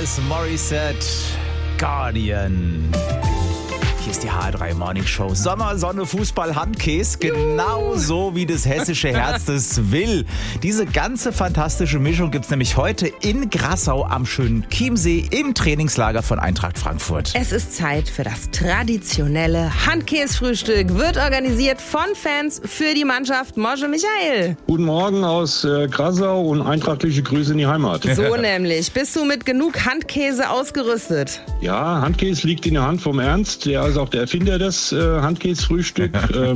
Alanis Morissette, Guardian. Hier ist die HR3 Morning Show. Sommer, Sonne, Fußball, Handkäse. Genauso wie das hessische Herz das will. Diese ganze fantastische Mischung gibt's nämlich heute in Grassau am schönen Chiemsee im Trainingslager von Eintracht Frankfurt. Es ist Zeit für das traditionelle Handkäsefrühstück. Wird organisiert von Fans für die Mannschaft. Mosche Michael. Guten Morgen aus Grassau und eintrachtliche Grüße in die Heimat. So nämlich. Bist du mit genug Handkäse ausgerüstet? Ja, Handkäse liegt in der Hand vom Ernst. Der ist auch der Erfinder des Handkäsefrühstück.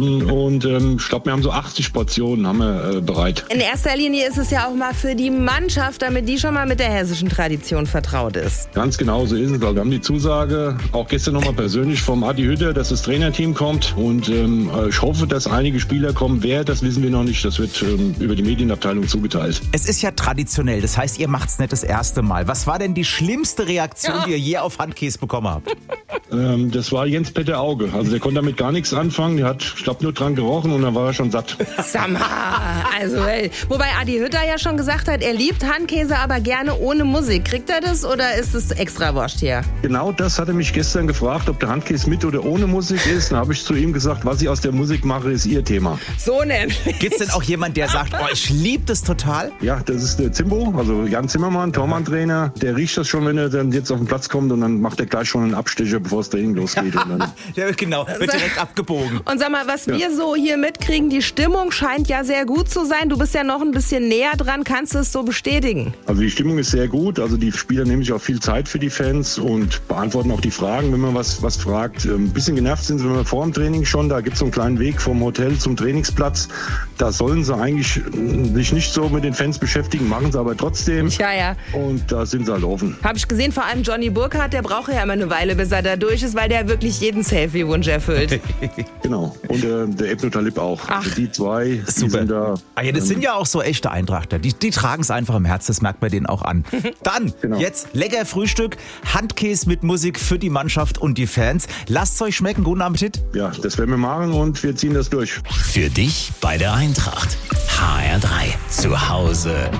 Ich glaube, wir haben so 80 Portionen haben wir, bereit. In erster Linie ist es ja auch mal für die Mannschaft, damit die schon mal mit der hessischen Tradition vertraut ist. Ganz genau so ist es. Also wir haben die Zusage auch gestern nochmal persönlich vom Adi Hütter, dass das Trainerteam kommt. Und ich hoffe, dass einige Spieler kommen. Wer, das wissen wir noch nicht. Das wird über die Medienabteilung zugeteilt. Es ist ja traditionell. Das heißt, ihr macht's nicht das erste Mal. Was war denn die schlimmste Reaktion, die ihr je auf Handkäse bekommen habt? Das war Jens-Peter Auge. Also der konnte damit gar nichts anfangen. Der hat, ich glaube, nur dran gerochen und dann war er schon satt. Sag mal, also ey. Wobei Adi Hütter ja schon gesagt hat, er liebt Handkäse, aber gerne ohne Musik. Kriegt er das oder ist es extra Wurst hier? Genau das hat er mich gestern gefragt, ob der Handkäse mit oder ohne Musik ist. Dann habe ich zu ihm gesagt, was ich aus der Musik mache, ist ihr Thema. So nämlich. Gibt's denn auch jemand, der sagt, oh, ich liebe das total? Ja, das ist der Zimbo, also Jan Zimmermann, Tormann-Trainer. Der riecht das schon, wenn er dann jetzt auf den Platz kommt und dann macht er gleich schon einen Abstecher, bevor das Training losgeht. Und dann Der wird direkt abgebogen. Und sag mal, was wir so hier mitkriegen, die Stimmung scheint ja sehr gut zu sein. Du bist ja noch ein bisschen näher dran. Kannst du es so bestätigen? Also die Stimmung ist sehr gut. Also die Spieler nehmen sich auch viel Zeit für die Fans und beantworten auch die Fragen, wenn man was fragt. Ein bisschen genervt sind sie, wenn wir vor dem Training schon. Da gibt es so einen kleinen Weg vom Hotel zum Trainingsplatz. Da sollen sie eigentlich sich nicht so mit den Fans beschäftigen, machen sie aber trotzdem. Ja. Und da sind sie halt offen. Habe ich gesehen, vor allem Johnny Burkhardt, der braucht ja immer eine Weile, bis er da durch ist, weil der wirklich jeden Selfie-Wunsch erfüllt. Genau. Und der Ebno Talib auch. Ach, also die zwei, super. Die sind da. Das sind ja auch so echte Eintrachter. Die tragen es einfach im Herz, das merkt man denen auch an. Dann, Jetzt lecker Frühstück, Handkäse mit Musik für die Mannschaft und die Fans. Lasst's euch schmecken, guten Appetit. Ja, das werden wir machen und wir ziehen das durch. Für dich bei der Eintracht. HR3. Zu Hause